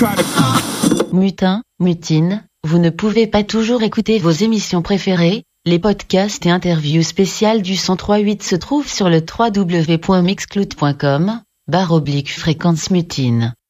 Mutin, mutine, vous ne pouvez pas toujours écouter vos émissions préférées. Les podcasts et interviews spéciales du 103.8 se trouvent sur le www.mixcloud.com/fréquence mutine.